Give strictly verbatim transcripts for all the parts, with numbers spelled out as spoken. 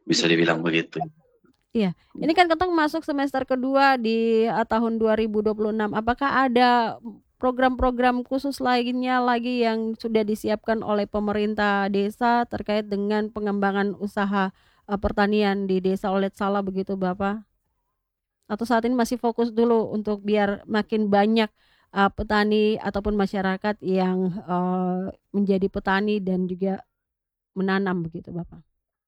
Bisa I dibilang begitu. Iya, ini kan Kakak masuk semester kedua di, eee, tahun dua ribu dua puluh enam. Apakah ada program-program khusus lainnya lagi yang sudah disiapkan oleh pemerintah desa terkait dengan pengembangan usaha, eee, pertanian di Desa Olet Sala begitu, Bapak? Atau saat ini masih fokus dulu untuk biar makin banyak, eee, petani ataupun masyarakat yang, eee, menjadi petani dan juga menanam begitu, Bapak?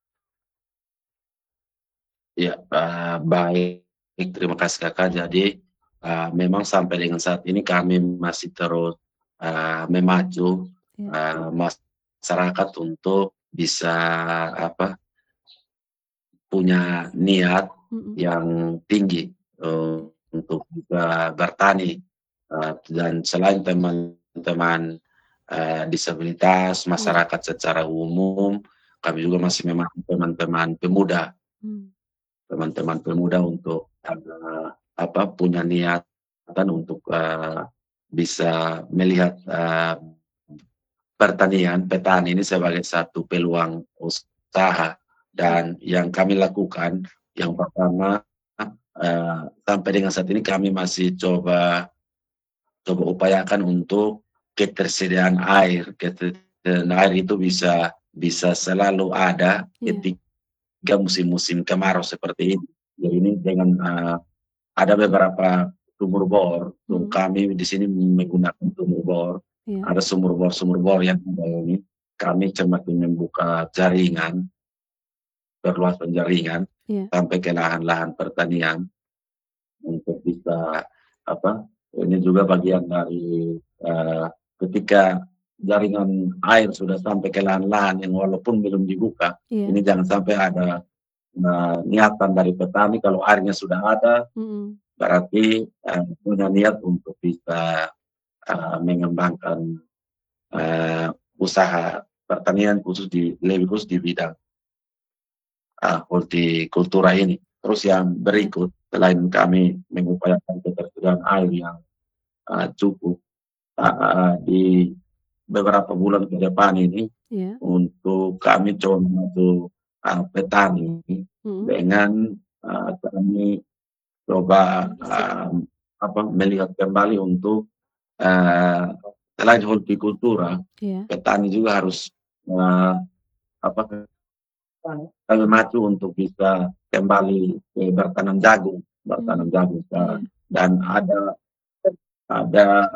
Iya, eee, baik, terima kasih Kakak. Jadi, eee, memang sampai dengan saat ini kami masih terus, eee, memacu, Iya. eee, masyarakat untuk bisa apa punya niat Mhm. yang tinggi, eee, untuk bisa bertani, eee, dan selain teman-teman, eee, disabilitas, Iya. masyarakat secara umum, kami juga masih memang teman-teman pemuda. Mmm. Teman-teman pemuda untuk, eee, apa, punya niatan untuk, eee, bisa melihat, eee, pertanian, petani ini sebagai satu peluang usaha. Iya. Dan yang kami lakukan, yang pertama, eee, sampai dengan saat ini kami masih coba coba upayakan untuk ketersediaan air. Ketersediaan air itu bisa bisa selalu ada Iya. ketika musim-musim kemarau seperti ini. Jadi ini dengan, eee, ada beberapa sumur bor, tuh Mhm. kami di sini menggunakan sumur bor, Iya. ada sumur bor-sumur bor yang ada ini, kami cermati membuka jaringan perluasan jaringan, Iya. sampai ke lahan-lahan pertanian, untuk bisa apa, ini juga bagian dari, eee, ketika jaringan air sudah sampai ke lahan-lahan yang walaupun belum dibuka, Iya. ini jangan sampai ada, eee, niatan dari petani kalau airnya sudah ada, Mhm. berarti, eee, punya niat untuk bisa, eee, mengembangkan, eee, usaha pertanian khusus di lebih khusus di bidang ah, hortikultura ini. Terus yang Iya. berikut, selain kami mengupayakan ketersediaan air yang, eee, cukup, eee, di beberapa bulan ke depan ini, Iya. untuk kami coba membantu, eee, petani Mhm. dengan, eee, kami coba, mmm, apa, melihat kembali untuk, eee, selain hortikultura, Iya. petani juga harus, eee, apa, kami macu untuk bisa kembali ke bertanam jagung bertanam Mmm, jagung sekarang. iya. Dan ada ada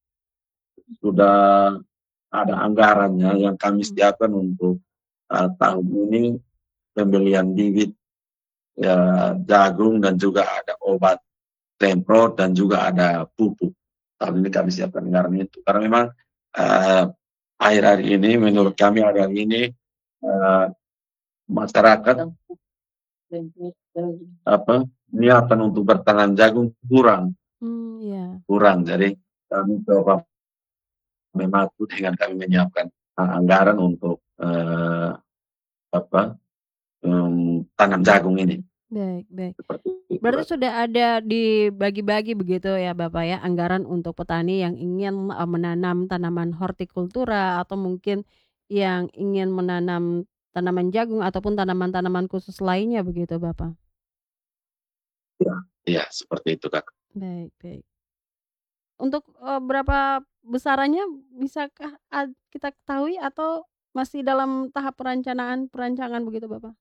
sudah ada anggarannya yang kami Mhm. sediakan untuk, eee, tahun ini pembelian bibit, eee, jagung dan juga ada obat semprot dan juga ada pupuk. Tahun ini kami siapkan anggaran itu. Karena memang, eee, akhir-akhir ini menurut Iya. kami akhir-akhir ini, eee, masyarakat apa, niatan untuk bertanam jagung kurang. Mmm, iya. Kurang. Jadi kami coba memacu dengan kami menyiapkan, eee, anggaran untuk, eee, apa, mmm, tanam jagung ini. Baik baik. Seperti itu, Berarti Kak. sudah ada dibagi-bagi begitu ya, Bapak, ya, anggaran untuk petani yang ingin, eee, menanam tanaman hortikultura atau mungkin yang ingin menanam tanaman jagung ataupun tanaman-tanaman khusus lainnya begitu, Bapak? Iya iya, seperti itu, Kak. Baik baik. Untuk, eee, berapa besarannya bisakah ad kita ketahui atau masih dalam tahap perancanaan perancangan begitu, Bapak?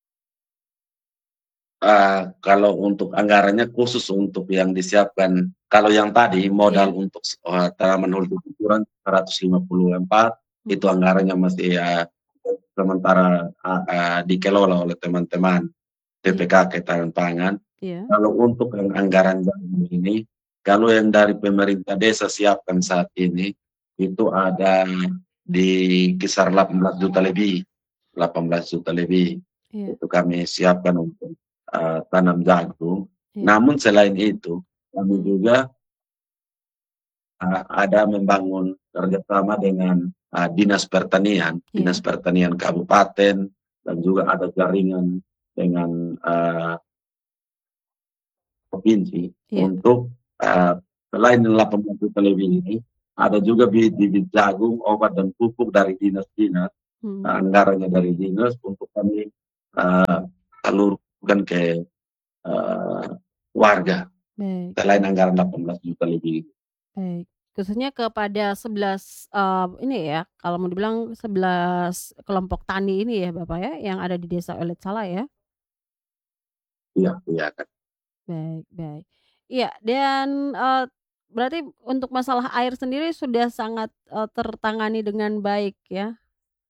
Eee, kalau untuk anggarannya khusus untuk yang disiapkan kalau yang tadi modal Iya. untuk s eee, tanaman hortikultura seratus lima puluh empat, itu Mhm. anggarannya masih, eee, sementara, eee eee, dikelola oleh teman-teman Iya. TPK Ketahanan Pangan. Iya. Kalau untuk yang anggaran jagung ini, kalau yang dari pemerintah desa siapkan saat ini, itu ada di kisar delapan belas juta lebih, delapan belas juta lebih. Iya. Itu kami siapkan untuk, eee, tanam jagung. Iya. Namun selain itu, kami Mhm. juga eee, ada membangun kerjasama dengan, eee, Dinas Pertanian, Dinas Iya. Pertanian Kabupaten, dan juga ada jaringan dengan, eee provinsi Iya. untuk, eee, selain delapan belas juta lebih ini, ada Mhm. juga bibit-bibit jagung, obat dan pupuk dari dinas-dinas, Mhm. anggarannya dari dinas untuk kami, eee dimasukkan ke uh, warga. Baik. Selain anggaran delapan belas juta lebih. Baik. Khususnya kepada sebelas uh, ini ya, kalau mau dibilang sebelas kelompok tani ini ya Bapak ya, yang ada di Desa Olet Sala ya? Iya iya, Kak. Baik baik. Iya, dan, eee, berarti untuk masalah air sendiri sudah sangat, eee, tertangani dengan baik ya?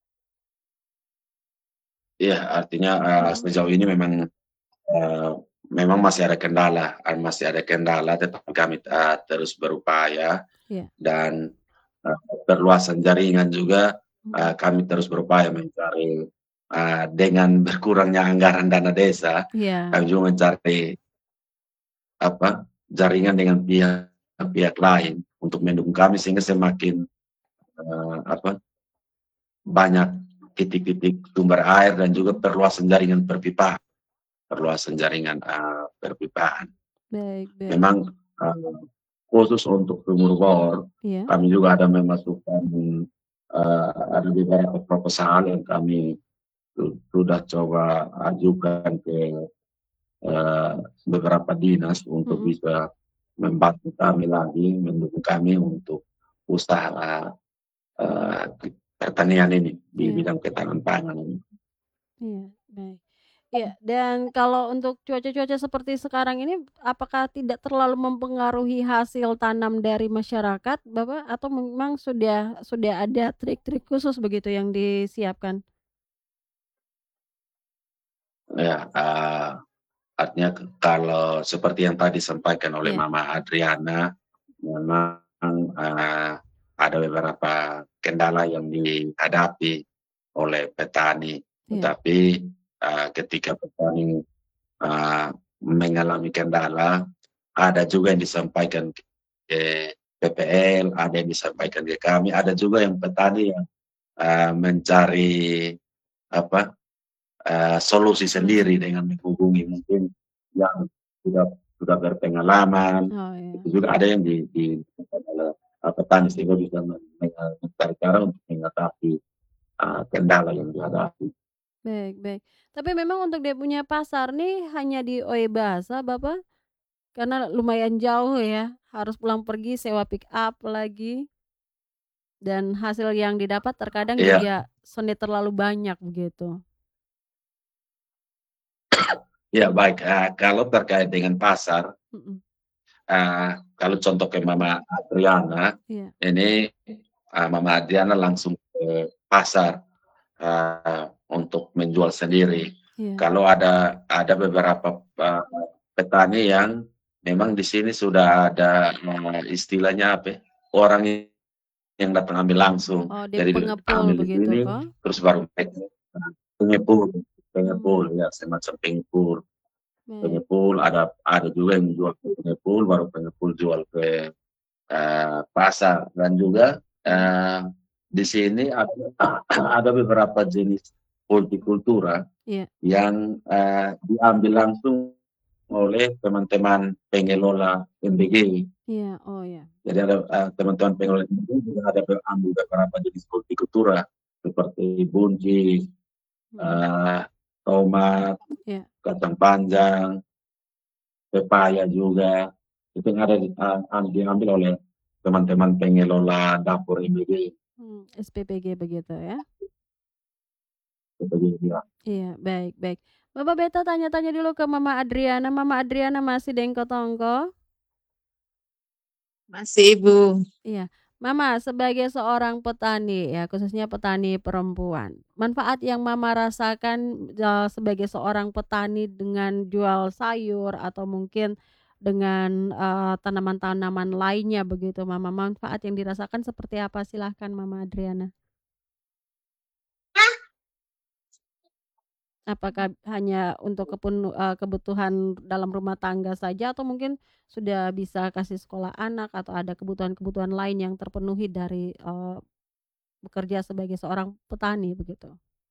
Iya, artinya, eee, Mhm. sejauh ini memang, eee, memang masih ada kendala, eee, masih ada kendala tetapi kami, eee, terus berupaya Iya. dan, eee, perluasan jaringan juga, eee, Mhm. kami terus berupaya mencari, eee, dengan berkurangnya anggaran dana desa, kami Iya. juga mencari apa, jaringan dengan pihak-pihak lain untuk Iya. mendukung kami sehingga semakin, eee, apa banyak titik-titik sumber air dan juga perluasan jaringan perpipaan perluasan jaringan, eee, perpipaan. Baik baik. Memang, eee, khusus untuk Sumur Bor, Iya. kami juga ada memasukkan, eee, ada beberapa proposal yang kami su sudah coba ajukan ke, eee, beberapa dinas untuk Mhm. bisa membantu kami lagi, mendukung kami untuk usaha, eee, pertanian ini, di Iya. bidang ketahanan pangan ini. Iya, baik. Iya, dan kalau untuk cuaca-cuaca seperti sekarang ini, apakah tidak terlalu mempengaruhi hasil tanam dari masyarakat, Bapak? Atau memang sudah sudah ada trik-trik khusus begitu yang disiapkan? Ya, eee, artinya k kalau seperti yang tadi disampaikan oleh Iya. Mama Adriana, memang, eee, ada beberapa kendala yang dihadapi oleh petani. Iya. Tetapi, eee, ketika petani, eee, mengalami kendala, ada juga yang disampaikan ke P P L, ada yang disampaikan ke kami, ada juga yang petani yang, eee, mencari apa, eee, solusi Solusi. sendiri dengan menghubungi mungkin yang sudah sudah berpengalaman, Oh, itu iya. juga ada yang di di oleh, eee, petani sehingga bisa men me mencari cara untuk mengatasi, eee, kendala yang dihadapi. Baik baik. Tapi memang untuk dia punya pasar nih hanya di Oebasa, Bapak? Karena lumayan jauh ya, harus pulang pergi sewa pick-up lagi. Dan hasil yang didapat terkadang Iya. juga seni terlalu banyak begitu. Ya baik, eee, kalau terkait dengan pasar Mhm. eee, kalau contoh ke Mama Adriana, Iya. ini, eee, Mama Adriana langsung ke pasar, eee, untuk menjual sendiri. Iya. Kalau ada ada beberapa, eee, petani yang memang di sini sudah ada, eee, istilahnya apa ya, orang yang datang ambil langsung. Oh, di Jadi pengepul ambil di begitu sini, kah? terus baru pengepul pengepul, Mmm. ya semacam pengepul. Baik. Pengepul, ada ada juga yang menjual ke pengepul, baru pengepul jual ke, eee, pasar dan juga, Mhm. eee, di sini ada ada beberapa jenis hortikultura Iya. yang, eee, diambil langsung oleh teman-teman pengelola M-B-G. Iya, oh ya. Jadi ada, eee, teman-teman pengelola M-B-G juga ada be ambil beberapa jenis hortikultura seperti buncis, Mhm. eee, tomat, Iya. kacang panjang pepaya juga, itu yang ada di eee, am diambil oleh teman-teman pengelola dapur M-B-G. Mmm, S-P-P-G begitu ya? Seperti itu, ya. Iya, baik baik. Bapak beta tanya-tanya dulu ke Mama Adriana, Mama Adriana masih dengko tongko? Masih, Ibu. Iya. Mama, sebagai seorang petani ya, khususnya petani perempuan, manfaat yang Mama rasakan, eee, sebagai seorang petani dengan jual sayur atau mungkin dengan, eee, tanaman-tanaman lainnya begitu Mama, manfaat yang dirasakan seperti apa? Silahkan Mama Adriana. Apakah hanya untuk kepenu eee, kebutuhan dalam rumah tangga saja atau mungkin sudah bisa kasih sekolah anak atau ada kebutuhan-kebutuhan lain yang terpenuhi dari, eee, bekerja sebagai seorang petani begitu?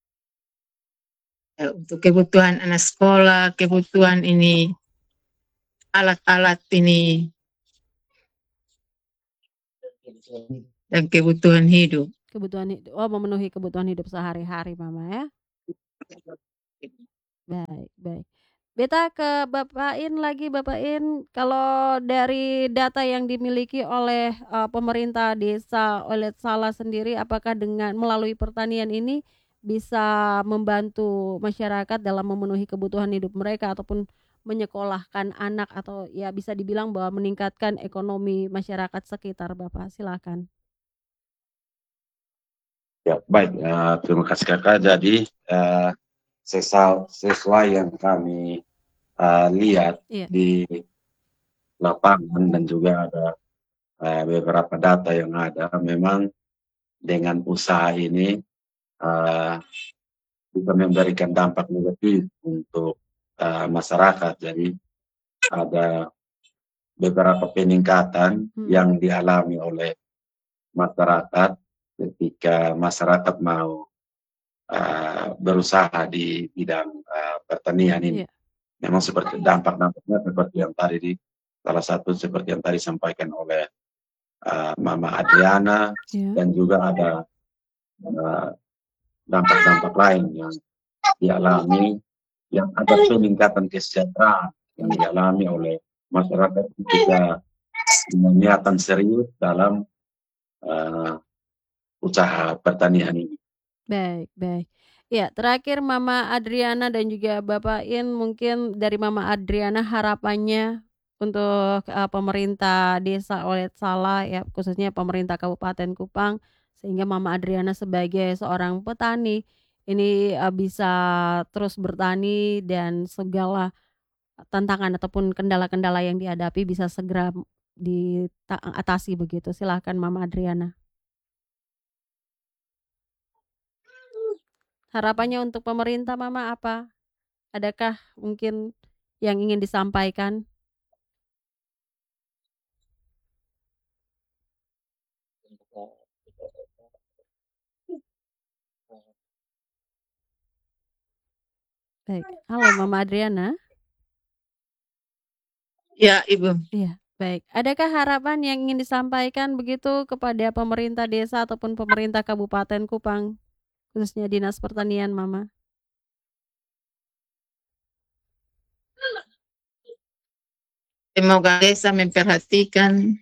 Eee, untuk kebutuhan anak sekolah, kebutuhan ini alat-alat ini dan kebutuhan hidup. Kebutuhan hid oh memenuhi kebutuhan hidup sehari-hari Mama ya? Baik baik. Beta ke Bapak In lagi, Bapak In, kalau dari data yang dimiliki oleh, eee, pemerintah desa Olet Sala sendiri, apakah dengan melalui pertanian ini bisa membantu masyarakat dalam memenuhi kebutuhan hidup mereka ataupun menyekolahkan anak atau ya bisa dibilang bahwa meningkatkan ekonomi masyarakat sekitar Bapak? Silakan. Ya, baik, eee, terima kasih Kakak. Jadi, eee, sesal sesuai yang kami, eee, lihat Iya. di lapangan dan juga ada, eee, beberapa data yang ada, memang dengan usaha ini, eee, bisa memberikan dampak negatif untuk, eee, masyarakat. Jadi ada beberapa peningkatan Mhm. yang dialami oleh masyarakat ketika masyarakat mau, eee, berusaha di bidang, eee, pertanian ini. Iya. Memang seperti dampak-dampaknya seperti yang tadi di salah satu seperti yang tadi disampaikan oleh, eee, Mama Adriana Iya. dan juga ada, eee, dampak-dampak lain yang dialami, yang ada peningkatan kesejahteraan yang Iya. dialami oleh masyarakat ketika punya niatan serius dalam, eee, usaha pertanian ini. Baik baik. Ya, terakhir Mama Adriana dan juga Bapak In, mungkin dari Mama Adriana harapannya untuk, eee, pemerintah desa Olet Sala ya, khususnya pemerintah Kabupaten Kupang, sehingga Mama Adriana sebagai seorang petani ini, eee, bisa terus bertani dan segala tantangan ataupun kendala-kendala yang dihadapi bisa segera dita atasi begitu. Silahkan Mama Adriana. Harapannya untuk pemerintah Mama apa? Adakah mungkin yang ingin disampaikan? Baik. Halo Mama Adriana? Ya, Ibu. Iya, baik. Adakah harapan yang ingin disampaikan begitu kepada pemerintah desa ataupun pemerintah Kabupaten Kupang, khususnya Dinas Pertanian, Mama? Semoga desa memperhatikan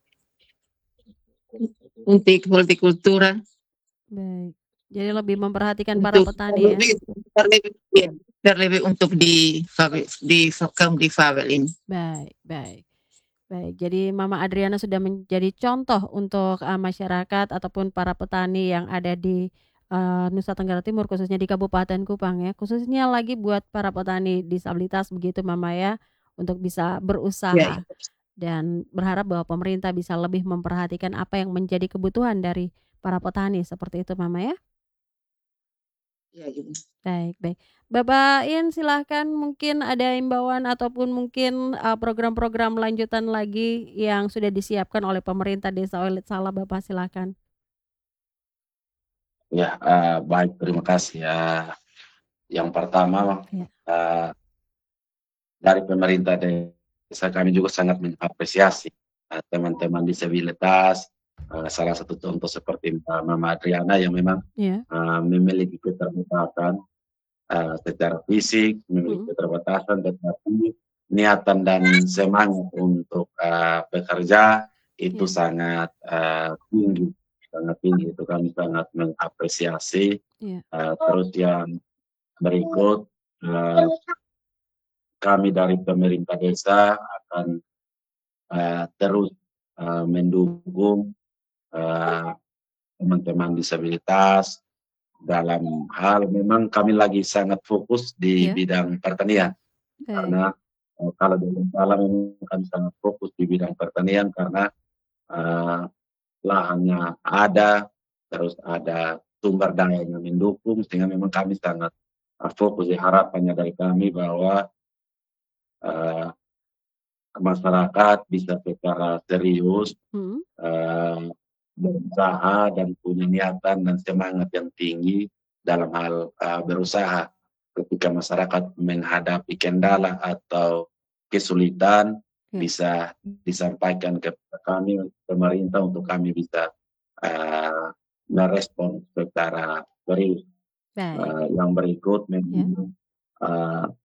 untuk hortikultura. Baik. Jadi lebih memperhatikan para Untuk petani ya? terlebih terlebih ya, terlebih untuk di fabe di kaum difabel ini. Baik baik. Baik, jadi Mama Adriana sudah menjadi contoh untuk, eee, masyarakat ataupun para petani yang ada di, eee, Nusa Tenggara Timur khususnya di Kabupaten Kupang ya, khususnya lagi buat para petani disabilitas begitu Mama ya, untuk bisa Ya, iya. berusaha dan berharap bahwa pemerintah bisa lebih memperhatikan apa yang menjadi kebutuhan dari para petani, seperti itu Mama ya? Iya, Ibu. Baik baik. Bapak In silahkan mungkin ada himbauan ataupun mungkin, eee, program-program lanjutan lagi yang sudah disiapkan oleh pemerintah desa Olet Sala, Bapak silakan. Ya, eee, baik terima kasih ya. Yang pertama, Iya. eee, dari pemerintah desa kami juga sangat mengapresiasi, eee, teman-teman disabilitas, eee, salah satu contoh seperti, eee, Mama Adriana yang memang, Iya. eee, memiliki keterbatasan, eee, secara fisik, memiliki Mhm. keterbatasan, tetapi niatan dan semangat untuk, eee, bekerja itu Iya. sangat, eee, tinggi sangat tinggi, itu kami sangat mengapresiasi. Iya. Eee, terus yang berikut, eee, kami dari pemerintah desa akan, eee, terus, eee, mendukung, eee, teman-teman disabilitas dalam hal memang kami lagi sangat fokus di Iya. bidang pertanian. Baik. Karena, eee, kalau di Olet Sala memang kami sangat fokus di bidang pertanian karena, eee, lahannya ada, terus ada sumber daya yang mendukung sehingga memang kami sangat, eee, fokus. Ya harapannya dari kami bahwa, eee, masyarakat bisa secara serius, Mhm. eee, berusaha dan punya niatan dan semangat yang tinggi dalam hal, eee, berusaha. Ketika masyarakat menghadapi kendala atau kesulitan, Iya. bisa disampaikan kepada kami pemerintah untuk kami bisa, eee, merespon secara serius. Baik. Eee, yang berikut Iya. memang, eee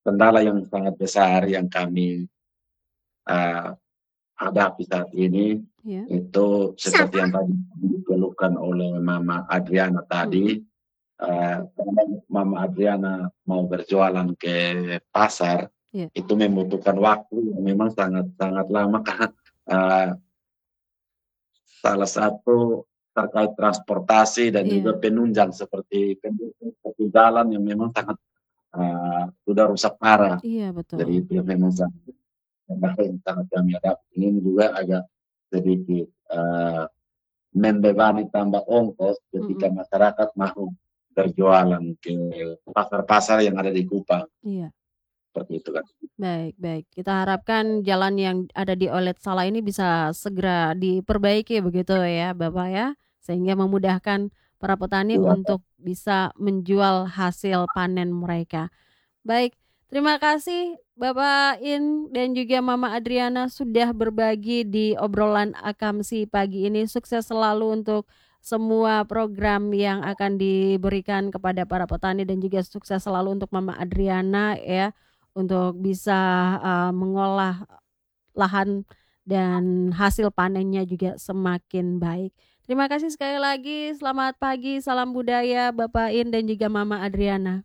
kendala yang sangat besar yang kami uh, hadapi saat ini Ya. itu seperti yang tadi dikeluhkan oleh Mama Adriana tadi. Uh, karena Mama Adriana mau berjualan ke pasar, Ya. itu membutuhkan waktu yang memang sangat-sangat lama karena uh, salah satu terkait transportasi dan Iya. juga penunjang seperti penunjang seperti jalan yang memang sangat uh, sudah rusak parah. Iya, Jadi betul. itu yang memang sangat, yang sangat kami hadapi. Ini juga agak sedikit uh, membebani tambah ongkos ketika Mm-mm. masyarakat mau berjualan ke pasar-pasar yang ada di Kupang. Iya. Seperti itu kan. Baik, baik. Kita harapkan jalan yang ada di Olet Salah ini bisa segera diperbaiki begitu ya, Bapak ya, sehingga memudahkan para petani Iya. untuk bisa menjual hasil panen mereka. Baik, terima kasih Bapak In dan juga Mama Adriana sudah berbagi di obrolan Akamsi pagi ini. Sukses selalu untuk semua program yang akan diberikan kepada para petani dan juga sukses selalu untuk Mama Adriana ya untuk bisa uh, mengolah lahan dan hasil panennya juga semakin baik. Terima kasih sekali lagi. Selamat pagi, salam budaya Bapak In dan juga Mama Adriana.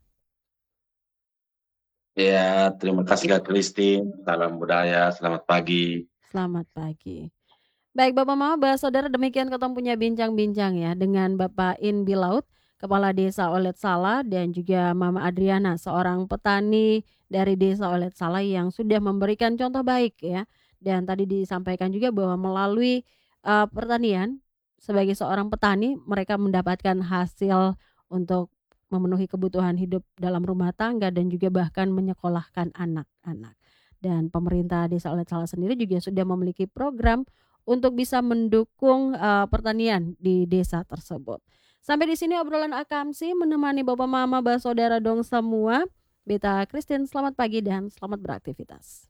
Ya, terima kasih Kak Christine. Salam budaya, selamat pagi. Selamat pagi. Baik Bapak Mama, Bapak Saudara, demikian ketemu punya bincang-bincang ya dengan Bapak In Bilaut, Kepala Desa Olet Salah dan juga Mama Adriana, seorang petani dari Desa Olet Salah yang sudah memberikan contoh baik ya. Dan tadi disampaikan juga bahwa melalui uh, pertanian sebagai seorang petani mereka mendapatkan hasil untuk memenuhi kebutuhan hidup dalam rumah tangga dan juga bahkan menyekolahkan anak-anak. Dan pemerintah Desa Olet Salah sendiri juga sudah memiliki program untuk bisa mendukung uh, pertanian di desa tersebut. Sampai di sini obrolan Akamsi menemani Bapak Mama, Bapak Saudara dong semua. Beta Christine, selamat pagi dan selamat beraktivitas.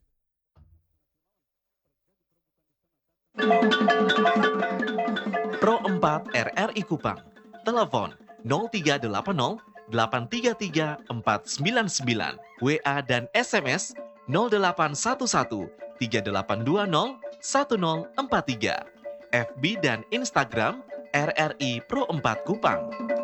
Pro empat R R I Kupang. Telepon nol tiga delapan nol delapan tiga tiga empat sembilan sembilan. W A dan S M S nol delapan satu satu tiga delapan dua nol satu nol empat tiga. F B dan Instagram R R I Pro empat Kupang.